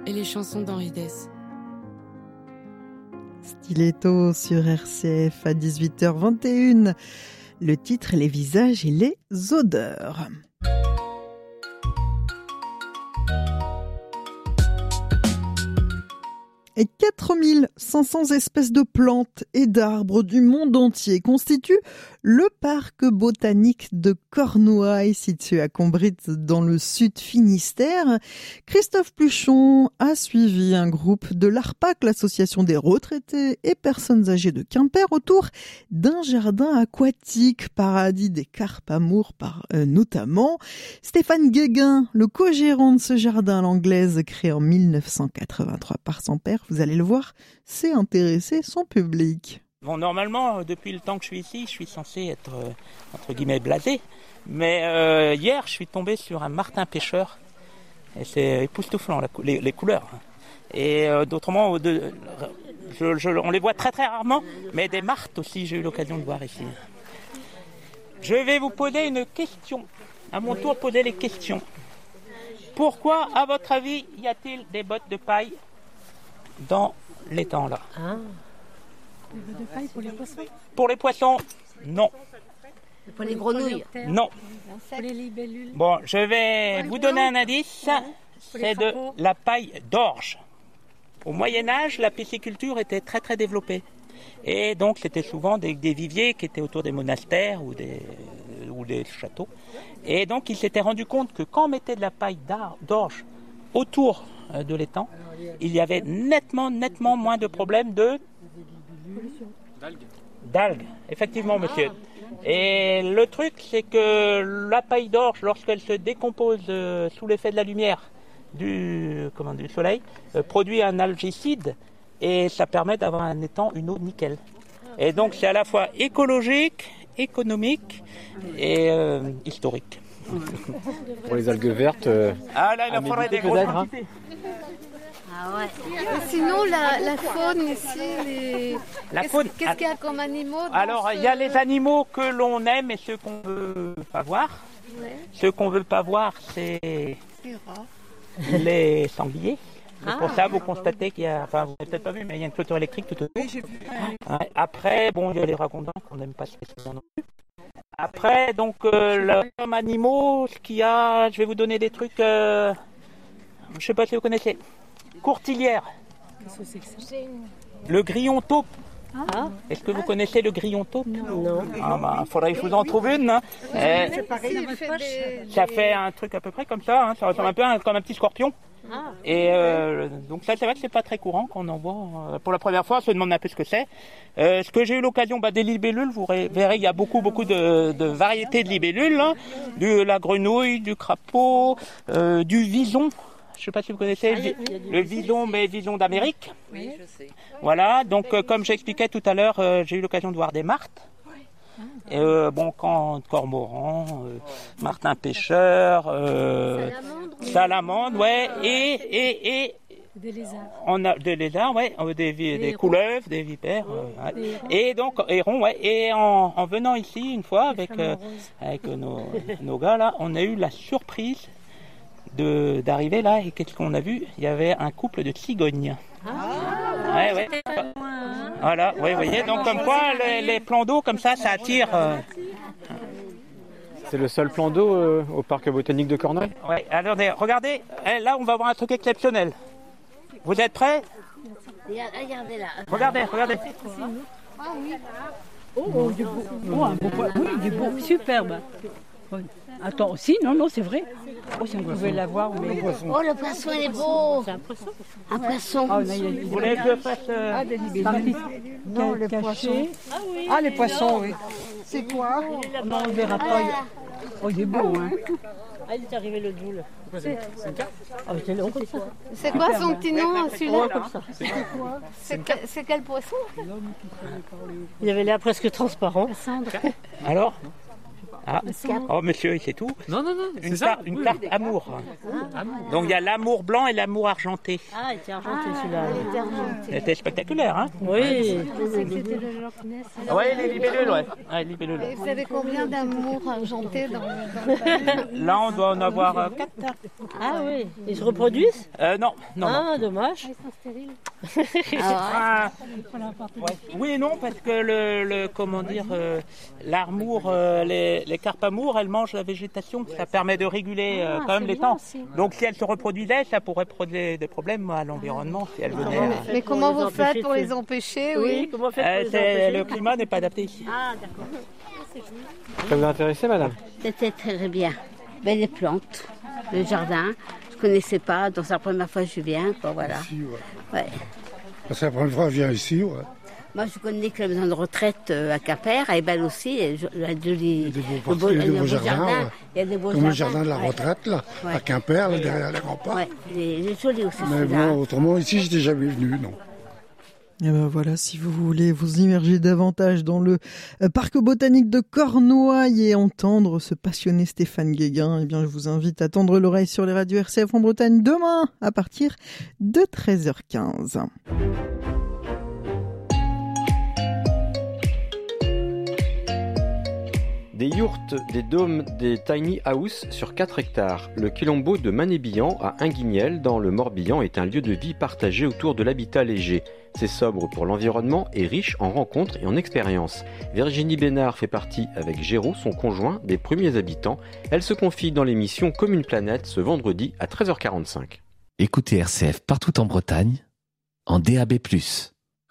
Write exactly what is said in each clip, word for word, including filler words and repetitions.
et les chansons d'Henri Dess. Stiletto sur R C F à dix-huit heures vingt et une. Le titre, les visages et les odeurs. Et quatre mille cinq cents espèces de plantes et d'arbres du monde entier constituent le parc botanique de Cornouailles, situé à Combrit dans le sud Finistère. Christophe Pluchon a suivi un groupe de l'ARPAC, l'association des retraités et personnes âgées de Quimper, autour d'un jardin aquatique, paradis des carpes amour par, euh, notamment. Stéphane Guéguin, le co-gérant de ce jardin à l'anglaise, créé en mille neuf cent quatre-vingt-trois par son père, vous allez le voir, c'est intéresser son public. Bon, normalement, depuis le temps que je suis ici, je suis censé être, euh, entre guillemets, blasé. Mais euh, hier, je suis tombé sur un martin pêcheur. Et c'est époustouflant, la, les, les couleurs. Et euh, d'autrement, de, je, je, on les voit très très rarement. Mais des martes aussi, j'ai eu l'occasion de voir ici. Je vais vous poser une question. À mon tour, poser les questions. Pourquoi, à votre avis, y a-t-il des bottes de paille dans l'étang là? Ah. Des bottes de paille pour les poissons? Pour les poissons, non. Pour les grenouilles? Non. Pour les libellules? Bon, je vais vous donner un indice. C'est de la paille d'orge. Au Moyen-Âge, la pisciculture était très très développée. Et donc, c'était souvent des, des viviers qui étaient autour des monastères ou des, ou des châteaux. Et donc, ils s'étaient rendus compte que quand on mettait de la paille d'orge autour de l'étang, il y avait nettement, nettement moins de problèmes de d'algues. D'algues, effectivement, monsieur. Et le truc, c'est que la paille d'orge, lorsqu'elle se décompose euh, sous l'effet de la lumière du, comment, du soleil, euh, produit un algicide et ça permet d'avoir un étang, une eau nickel. Et donc, c'est à la fois écologique, économique et euh, historique. Pour les algues vertes, euh, ah là, il en faudrait des grosses quantités. Ah ouais. Et sinon, la, la faune ici, les... la faune. Qu'est-ce, qu'est-ce qu'il y a comme animaux? Alors, il ce... y a les animaux que l'on aime et ceux qu'on veut pas voir. Ouais. Ceux qu'on veut pas voir, c'est les sangliers. Ah. Pour ça, vous constatez qu'il y a, enfin, vous n'avez peut-être pas vu, mais il y a une clôture électrique tout autour. Oui, j'ai vu. Ouais. Après, bon, il y a les ragondins qu'on n'aime pas spécialement non plus. Après, donc, euh, le, comme animaux, ce qu'il y a, je vais vous donner des trucs, euh, je ne sais pas si vous connaissez. Courtilière. Qu'est-ce que c'est que ça? Le grillon taupe. Ah. Est-ce que vous connaissez le grillon taupe? Non. Ah bah, faudrait que je vous en trouve une. Hein. Euh, c'est pareil dans votre poche. Ça fait un truc à peu près comme ça. Hein. Ça ressemble un peu à, comme un petit scorpion. Ah. Et euh, donc ça, c'est vrai que c'est pas très courant qu'on en voit. Euh, pour la première fois, on se demande un peu ce que c'est. Euh, ce que j'ai eu l'occasion, bah, des libellules, vous verrez, il y a beaucoup, beaucoup de, de variétés de libellules. Hein. De la grenouille, du crapaud, euh, du vison. Je ne sais pas si vous connaissez ah, le vison, mais vison d'Amérique. Oui, je sais. Voilà, donc euh, comme j'expliquais tout à l'heure, euh, j'ai eu l'occasion de voir des martes. Et, euh, bon, quand cormoran, euh, martin pêcheur, euh, salamandre, salamandre, ouais, et et et des lézards. On a des lézards, ouais, des, des, des couleuvres, des vipères, euh, ouais. Et donc hérons, ouais. Et en, en venant ici une fois avec euh, avec nos, nos gars là, on a eu la surprise de d'arriver là et qu'est-ce qu'on a vu? Il y avait un couple de cigognes. Ah, ouais, ouais. Voilà, oui, vous voyez. Donc comme quoi les, les plans d'eau comme ça, ça attire. Euh... C'est le seul plan d'eau euh, au parc botanique de Cornouailles? Oui. Alors regardez, là on va voir un truc exceptionnel. Vous êtes prêts? Regardez là. Regardez, regardez. Ah oui. Oh, du beau. Oh, un beau poisson. Oui, du beau. Superbe. Attends, si, non, non, c'est vrai. Oh, si on pouvait l'avoir, mais... Oh, le poisson, il est beau. C'est un poisson. Un poisson. Ah, vous voulez que je fasse... Euh... Ah, des libellules. Non, les poissons. Ah, oui, ah les poissons, oui. C'est quoi? Non, on ne verra pas. Oh, il est beau, hein. Ah, il est arrivé le doule. C'est ah, c'est long comme ça. C'est quoi son petit nom, celui-là? Comme ça. C'est quoi? C'est quel poisson? Il avait l'air presque transparent. Alors? Ah. Oh, monsieur, c'est tout. Non, non, non. Une, car- une oui, carte oui. Amour. Ah. Donc il y a l'amour blanc et l'amour argenté. Ah, il était argenté ah, celui-là. Il était argenté. C'était spectaculaire, hein? Oui. Oui, les libellules, ouais. ouais libellules. Et vous avez combien d'amour argenté dans, dans Là, on doit en avoir euh, quatre. Ah oui. Ils se reproduisent? euh, Non, non. Ah, non. dommage. Ah, ils sont stériles. ah, ouais. Oui et non, parce que le, le comment dire, euh, l'amour, euh, les, les carpes amour, elles mangent la végétation. Ça permet de réguler euh, ah, quand même les temps. Aussi. Donc si elles se reproduisaient, ça pourrait produire des problèmes à l'environnement si elles venaient. Mais, mais comment vous faites pour les empêcher? Oui, oui comment faites pour euh, les empêcher? Le climat n'est pas adapté ici. Ah, d'accord. Ça vous a intéressé, madame? C'était très bien. Ben, les plantes, le jardin. Je ne connaissais pas, donc c'est la première fois que je viens. Quoi, voilà. Ici, ouais. Ouais. C'est la première fois que je viens ici, ouais. Moi, je connais que la maison de retraite à Quimper, elle est belle aussi. Elle a de les, des beaux, beau, des beaux jardins. jardins ouais. Il y a des beaux Comme jardins. le jardin de la retraite, là, ouais. à Quimper, là, derrière les remparts. Ouais, il est joli aussi. Mais bon, autrement, ici, je n'étais jamais venu, non. Et ben voilà, si vous voulez vous immerger davantage dans le parc botanique de Cornouailles et entendre ce passionné Stéphane Guéguin, eh bien je vous invite à tendre l'oreille sur les radios R C F en Bretagne demain à partir de treize heures quinze. Des yourtes, des dômes, des tiny houses sur quatre hectares. Le Quilombo de Manébillan à Inguignel, dans le Morbihan, est un lieu de vie partagé autour de l'habitat léger. C'est sobre pour l'environnement et riche en rencontres et en expériences. Virginie Bénard fait partie, avec Géraud, son conjoint, des premiers habitants. Elle se confie dans l'émission Comme une planète ce vendredi à treize heures quarante-cinq. Écoutez R C F partout en Bretagne, en D A B plus.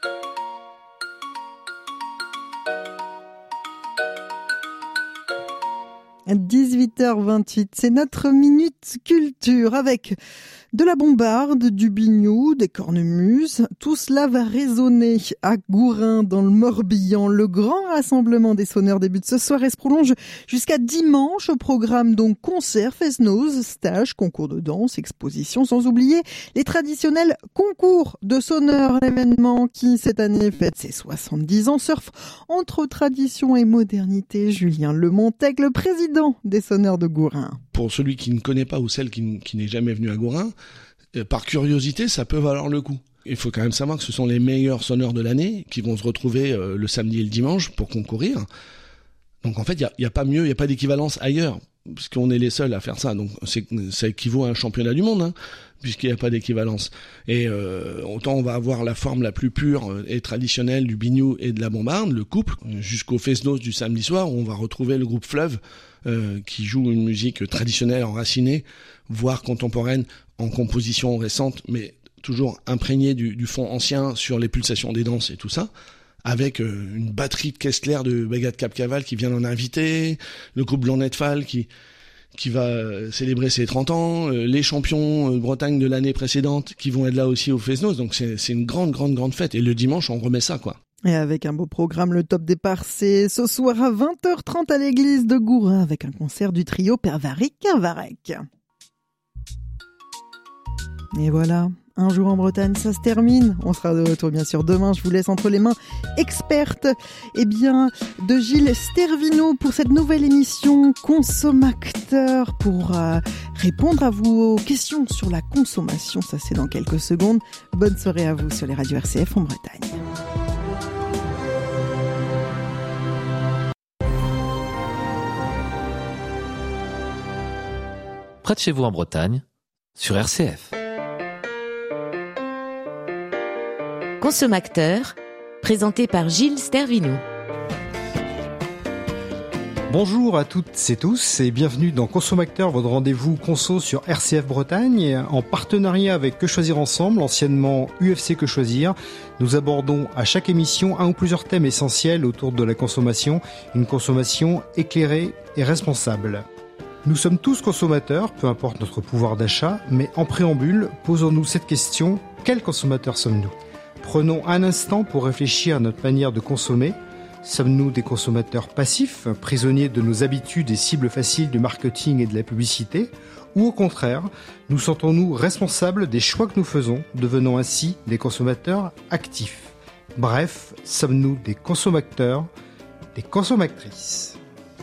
dix-huit heures vingt-huit, c'est notre Minute Culture avec de la bombarde, du biniou, des cornemuses. Tout cela va résonner à Gourin dans le Morbihan. Le grand rassemblement des sonneurs débute ce soir et se prolonge jusqu'à dimanche. Au programme donc concerts, fest-noz, stages, concours de danse, expositions, sans oublier les traditionnels concours de sonneurs. L'événement qui cette année fête ses soixante-dix ans surfe entre tradition et modernité. Julien Lemontec, le président des sonneurs de Gourin. Pour celui qui ne connaît pas ou celle qui, qui n'est jamais venu à Gourin, euh, par curiosité, ça peut valoir le coup. Il faut quand même savoir que ce sont les meilleurs sonneurs de l'année qui vont se retrouver euh, le samedi et le dimanche pour concourir. Donc en fait, il n'y a, a pas mieux, il n'y a pas d'équivalence ailleurs, puisqu'on est les seuls à faire ça. Donc c'est, ça équivaut à un championnat du monde, hein, puisqu'il n'y a pas d'équivalence. Et euh, autant on va avoir la forme la plus pure et traditionnelle du biniou et de la bombarde, le couple, jusqu'au fest-noz du samedi soir, où on va retrouver le groupe Fleuve, Euh, qui joue une musique traditionnelle enracinée, voire contemporaine, en composition récente, mais toujours imprégnée du, du fond ancien sur les pulsations des danses et tout ça, avec euh, une batterie de Kessler de Brigade Cap-Caval qui vient en inviter, le groupe Blanc-Netfal qui qui va euh, célébrer ses trente ans, euh, les champions euh, Bretagne de l'année précédente qui vont être là aussi au fest-noz, donc c'est, c'est une grande, grande, grande fête, et le dimanche on remet ça, quoi. Et avec un beau programme, le top départ, c'est ce soir à vingt heures trente à l'église de Gourin avec un concert du trio Pervarec-Carvarec. Et voilà, un jour en Bretagne, ça se termine. On sera de retour bien sûr demain. Je vous laisse entre les mains expertes eh bien, de Gilles Stervino pour cette nouvelle émission Consomacteur pour euh, répondre à vos questions sur la consommation. Ça, c'est dans quelques secondes. Bonne soirée à vous sur les radios R C F en Bretagne. Près de chez vous en Bretagne, sur R C F. Consomacteur, présenté par Gilles Stervino. Bonjour à toutes et tous et bienvenue dans Consomacteur, votre rendez-vous conso sur R C F Bretagne. En partenariat avec Que Choisir Ensemble, anciennement U F C Que Choisir, nous abordons à chaque émission un ou plusieurs thèmes essentiels autour de la consommation, une consommation éclairée et responsable. Nous sommes tous consommateurs, peu importe notre pouvoir d'achat, mais en préambule, posons-nous cette question, quels consommateurs sommes-nous ? Prenons un instant pour réfléchir à notre manière de consommer. Sommes-nous des consommateurs passifs, prisonniers de nos habitudes et cibles faciles du marketing et de la publicité ? Ou au contraire, nous sentons-nous responsables des choix que nous faisons, devenant ainsi des consommateurs actifs ? Bref, sommes-nous des consommateurs, des consommatrices ?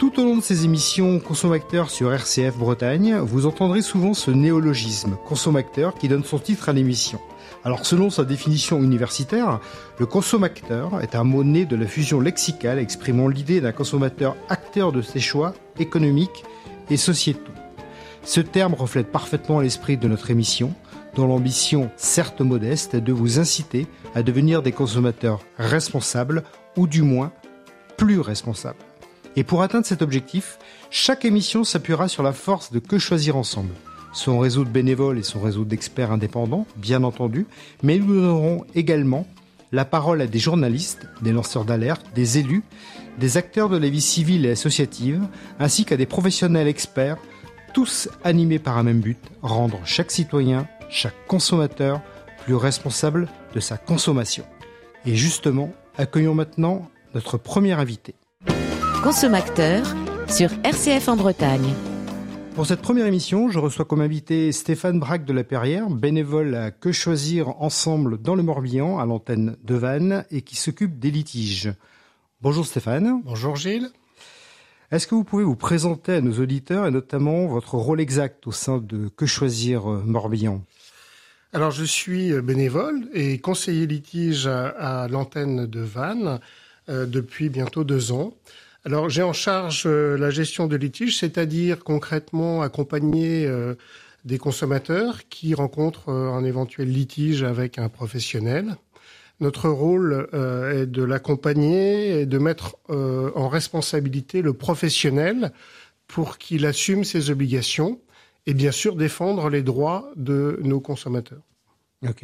Tout au long de ces émissions consommateurs sur R C F Bretagne, vous entendrez souvent ce néologisme consommateur qui donne son titre à l'émission. Alors selon sa définition universitaire, le consommateur est un mot né de la fusion lexicale exprimant l'idée d'un consommateur acteur de ses choix économiques et sociétaux. Ce terme reflète parfaitement l'esprit de notre émission, dont l'ambition, certes modeste, est de vous inciter à devenir des consommateurs responsables, ou du moins plus responsables. Et pour atteindre cet objectif, chaque émission s'appuiera sur la force de Que Choisir Ensemble, son réseau de bénévoles et son réseau d'experts indépendants, bien entendu, mais nous donnerons également la parole à des journalistes, des lanceurs d'alerte, des élus, des acteurs de la vie civile et associative, ainsi qu'à des professionnels experts, tous animés par un même but, rendre chaque citoyen, chaque consommateur, plus responsable de sa consommation. Et justement, accueillons maintenant notre premier invité. Consommateur sur R C F en Bretagne. Pour cette première émission, je reçois comme invité Stéphane Braque de la Perrière, bénévole à Que Choisir Ensemble dans le Morbihan, à l'antenne de Vannes, et qui s'occupe des litiges. Bonjour Stéphane. Bonjour Gilles. Est-ce que vous pouvez vous présenter à nos auditeurs et notamment votre rôle exact au sein de Que Choisir Morbihan ? Alors je suis bénévole et conseiller litige à, à l'antenne de Vannes euh, depuis bientôt deux ans. Alors j'ai en charge euh, la gestion de litiges, c'est-à-dire concrètement accompagner euh, des consommateurs qui rencontrent euh, un éventuel litige avec un professionnel. Notre rôle euh, est de l'accompagner et de mettre euh, en responsabilité le professionnel pour qu'il assume ses obligations et bien sûr défendre les droits de nos consommateurs. Ok.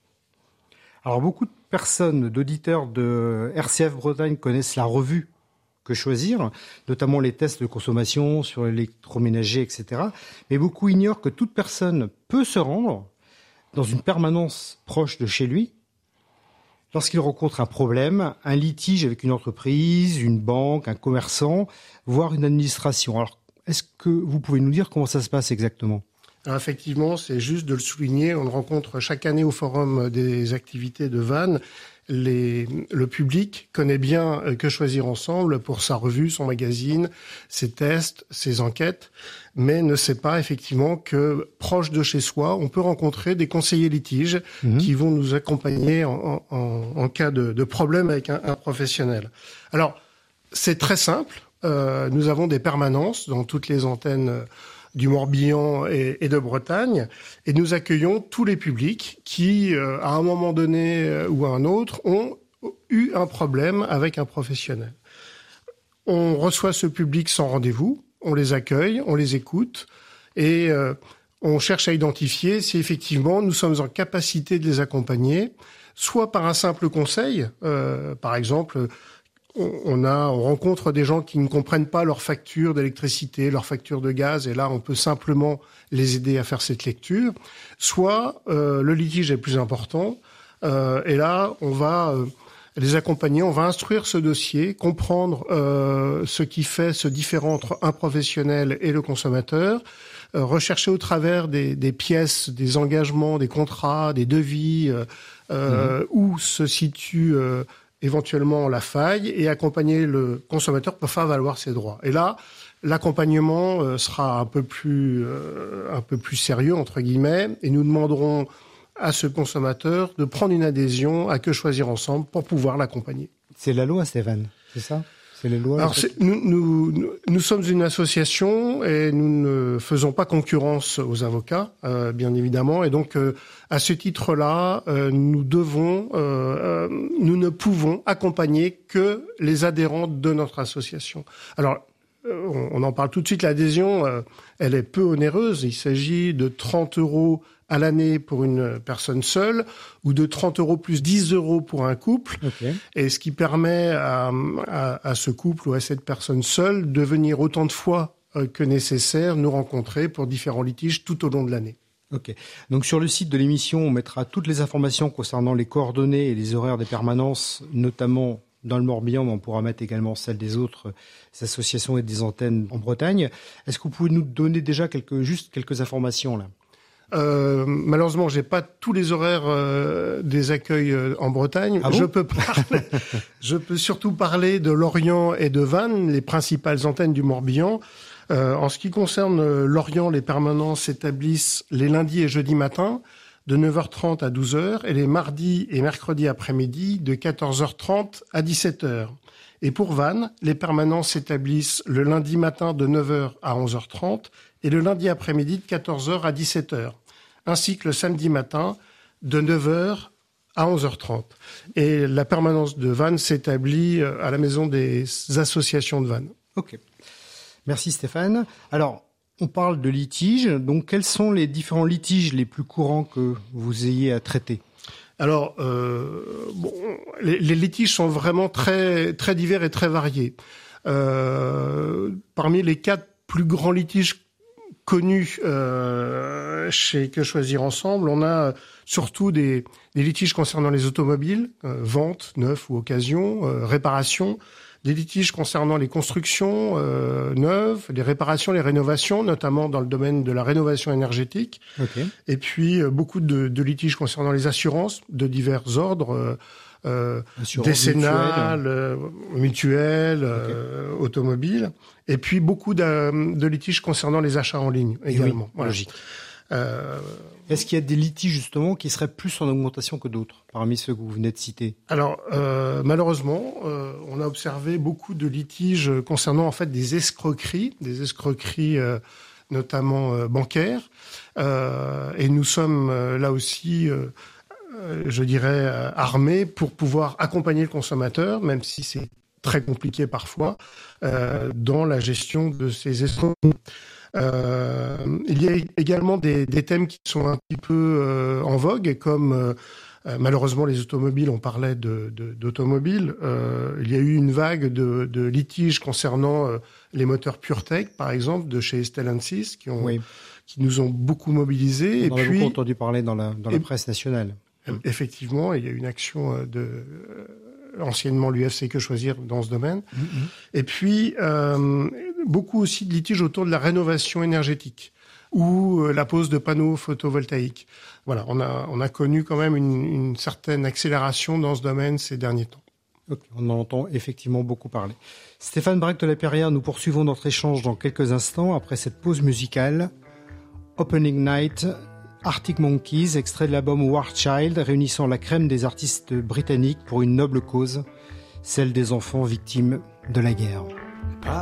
Alors beaucoup de personnes, d'auditeurs de R C F Bretagne connaissent la revue Que Choisir, notamment les tests de consommation sur l'électroménager, et cetera. Mais beaucoup ignorent que toute personne peut se rendre dans une permanence proche de chez lui lorsqu'il rencontre un problème, un litige avec une entreprise, une banque, un commerçant, voire une administration. Alors, est-ce que vous pouvez nous dire comment ça se passe exactement ? Alors effectivement, c'est juste de le souligner. On rencontre chaque année au Forum des activités de Vannes. Les, le public connaît bien Que Choisir Ensemble pour sa revue, son magazine, ses tests, ses enquêtes, mais ne sait pas effectivement que proche de chez soi, on peut rencontrer des conseillers litiges mmh. qui vont nous accompagner en, en, en cas de, de problème avec un, un professionnel. Alors, c'est très simple. Euh, nous avons des permanences dans toutes les antennes du Morbihan et, et de Bretagne, et nous accueillons tous les publics qui, euh, à un moment donné euh, ou à un autre, ont eu un problème avec un professionnel. On reçoit ce public sans rendez-vous, on les accueille, on les écoute, et euh, on cherche à identifier si effectivement nous sommes en capacité de les accompagner, soit par un simple conseil, euh, par exemple, On, a, on rencontre des gens qui ne comprennent pas leur facture d'électricité, leur facture de gaz, et là, on peut simplement les aider à faire cette lecture. Soit euh, le litige est plus important, euh, et là, on va euh, les accompagner, on va instruire ce dossier, comprendre euh, ce qui fait ce différend entre un professionnel et le consommateur, euh, rechercher au travers des, des pièces, des engagements, des contrats, des devis, euh, euh, mmh. où se situe euh, éventuellement la faille, et accompagner le consommateur pour faire valoir ses droits. Et là, l'accompagnement euh, sera un peu plus euh, un peu plus sérieux entre guillemets, et nous demanderons à ce consommateur de prendre une adhésion à Que Choisir Ensemble pour pouvoir l'accompagner. C'est la loi, Stéphane, c'est ça ? C'est les lois. Alors, c'est, nous, nous, nous, nous sommes une association et nous ne faisons pas concurrence aux avocats, euh, bien évidemment. Et donc, euh, à ce titre-là, euh, nous devons, euh, euh, nous ne pouvons accompagner que les adhérents de notre association. Alors, euh, on, on en parle tout de suite. L'adhésion, euh, elle est peu onéreuse. Il s'agit de trente euros à l'année pour une personne seule, ou de trente euros plus dix euros pour un couple, okay. Et ce qui permet à, à, à ce couple ou à cette personne seule de venir autant de fois que nécessaire nous rencontrer pour différents litiges tout au long de l'année. Ok. Donc sur le site de l'émission, on mettra toutes les informations concernant les coordonnées et les horaires des permanences, notamment dans le Morbihan, mais on pourra mettre également celles des autres associations et des antennes en Bretagne. Est-ce que vous pouvez nous donner déjà quelques, juste quelques informations là ? euh, malheureusement, j'ai pas tous les horaires euh, des accueils euh, en Bretagne. Ah bon je peux parler, je peux surtout parler de Lorient et de Vannes, les principales antennes du Morbihan. Euh, en ce qui concerne euh, Lorient, les permanences s'établissent les lundis et jeudis matins de neuf heures trente à douze heures et les mardis et mercredis après-midi de quatorze heures trente à dix-sept heures. Et pour Vannes, les permanences s'établissent le lundi matin de neuf heures à onze heures trente et le lundi après-midi de quatorze heures à dix-sept heures, ainsi que le samedi matin de neuf heures à onze heures trente. Et la permanence de Vannes s'établit à la maison des associations de Vannes. Ok. Merci Stéphane. Alors, on parle de litiges. Donc, quels sont les différents litiges les plus courants que vous ayez à traiter ? Alors, euh, bon, les, les litiges sont vraiment très très divers et très variés. Euh, parmi les quatre plus grands litiges connus euh, chez Que Choisir Ensemble, on a surtout des, des litiges concernant les automobiles, euh, vente, neuf ou occasion, euh, réparation. Des litiges concernant les constructions euh, neuves, les réparations, les rénovations, notamment dans le domaine de la rénovation énergétique. Okay. Et puis, euh, beaucoup de, de litiges concernant les assurances de divers ordres, euh, décennales, euh, mutuelles, euh, okay. automobiles. Et puis, beaucoup de, de litiges concernant les achats en ligne également. Oui, voilà. Logique. Euh... Est-ce qu'il y a des litiges justement qui seraient plus en augmentation que d'autres parmi ceux que vous venez de citer ? Alors euh, malheureusement, euh, on a observé beaucoup de litiges concernant en fait des escroqueries, des escroqueries euh, notamment euh, bancaires, euh, et nous sommes euh, là aussi, euh, euh, je dirais, euh, armés pour pouvoir accompagner le consommateur, même si c'est très compliqué parfois, euh, dans la gestion de ces escroqueries. Euh, il y a également des, des thèmes qui sont un petit peu euh, en vogue, comme euh, malheureusement les automobiles, on parlait de, de, d'automobiles. Euh, il y a eu une vague de, de litiges concernant euh, les moteurs PureTech, par exemple, de chez Stellantis, qui, ont, oui. qui nous ont beaucoup mobilisés. On et en puis, a beaucoup entendu parler dans la, dans la presse nationale. Effectivement, il y a eu une action de... anciennement l'U F C Que Choisir dans ce domaine. Mm-hmm. Et puis, euh, beaucoup aussi de litiges autour de la rénovation énergétique ou euh, la pose de panneaux photovoltaïques. Voilà, on a, on a connu quand même une, une certaine accélération dans ce domaine ces derniers temps. Okay, on en entend effectivement beaucoup parler. Stéphane Braque de la Perrière, nous poursuivons notre échange dans quelques instants après cette pause musicale. Opening Night, Arctic Monkeys, extrait de l'album War Child, réunissant la crème des artistes britanniques pour une noble cause, celle des enfants victimes de la guerre.